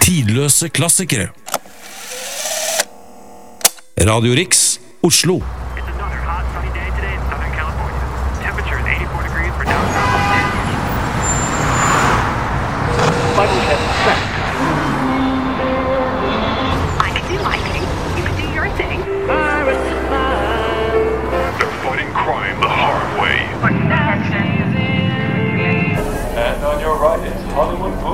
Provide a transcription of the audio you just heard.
Tidløse klassikere. Radio Rix, Oslo. It's another hot sunny day today in Southern California. Temperature is 84 degrees for downtown Los Angeles. Bible has sex. I can do my thing. You can do your thing. They're fighting crime the hard way. And on your right is Hollywood Boulevard.